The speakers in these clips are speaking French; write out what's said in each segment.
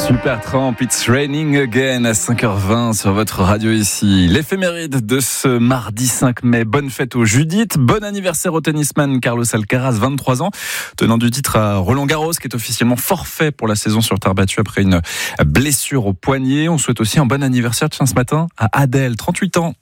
Supertramp, It's Raining Again à 5h20 sur votre radio ici. L'éphéméride de ce mardi 5 mai. Bonne fête aux Judith. Bon anniversaire au tennisman Carlos Alcaraz, 23 ans. Tenant du titre à Roland Garros, qui est officiellement forfait pour la saison sur terre battue après une blessure au poignet. On souhaite aussi un bon anniversaire, tiens, ce matin, à Adèle, 38 ans.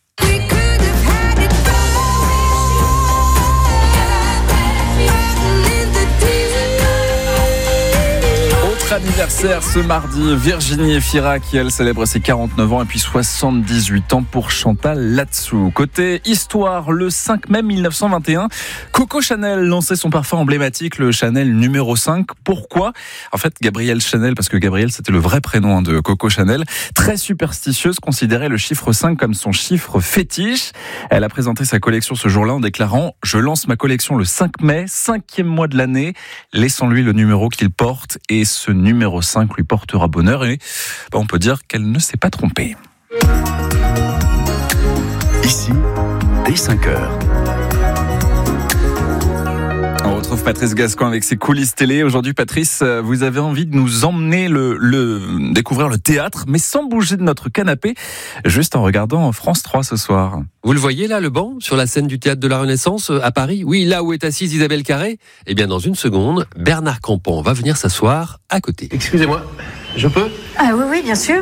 Anniversaire ce mardi, Virginie Efira qui elle célèbre ses 49 ans et puis 78 ans pour Chantal Latsou. Côté histoire, le 5 mai 1921, Coco Chanel lançait son parfum emblématique, le Chanel numéro 5. Pourquoi ? En fait, Gabrielle Chanel, parce que Gabrielle c'était le vrai prénom de Coco Chanel, très superstitieuse, considérait le chiffre 5 comme son chiffre fétiche. Elle a présenté sa collection ce jour-là en déclarant « Je lance ma collection le 5 mai, 5e mois de l'année, laissons-lui le numéro qu'il porte et ce numéro 5 lui portera bonheur » et on peut dire qu'elle ne s'est pas trompée. Ici, dès 5h. On retrouve Patrice Gascon avec ses coulisses télé. Aujourd'hui, Patrice, vous avez envie de nous emmener découvrir le théâtre, mais sans bouger de notre canapé, juste en regardant France 3 ce soir. Vous le voyez là, le banc, sur la scène du Théâtre de la Renaissance à Paris ? Oui, là où est assise Isabelle Carré. Eh bien, dans une seconde, Bernard Campan va venir s'asseoir à côté. Excusez-moi, je peux ? Ah oui, bien sûr.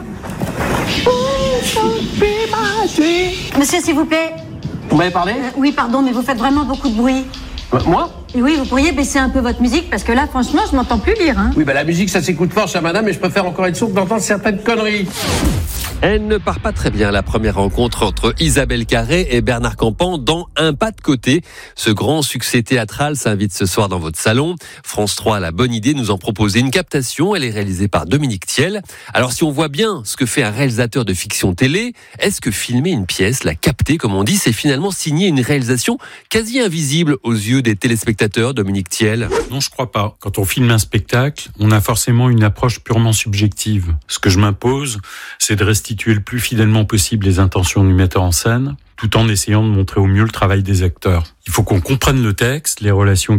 Monsieur, s'il vous plaît. Vous m'avez parlé ? Oui, pardon, mais vous faites vraiment beaucoup de bruit. Moi ? Et oui, vous pourriez baisser un peu votre musique, parce que là, franchement, je m'entends plus lire. Oui, la musique, ça s'écoute fort, chère madame, mais je préfère encore être sourd d'entendre certaines conneries. Elle ne part pas très bien, la première rencontre entre Isabelle Carré et Bernard Campan dans Un pas de côté. Ce grand succès théâtral s'invite ce soir dans votre salon. France 3 a la bonne idée de nous en proposer une captation. Elle est réalisée par Dominique Thiel. Alors si on voit bien ce que fait un réalisateur de fiction télé, est-ce que filmer une pièce, la capter comme on dit, c'est finalement signer une réalisation quasi invisible aux yeux des téléspectateurs, Dominique Thiel ? Non, je crois pas. Quand on filme un spectacle, on a forcément une approche purement subjective. Ce que je m'impose, c'est de restituer le plus fidèlement possible les intentions du metteur en scène, tout en essayant de montrer au mieux le travail des acteurs. Il faut qu'on comprenne le texte, les relations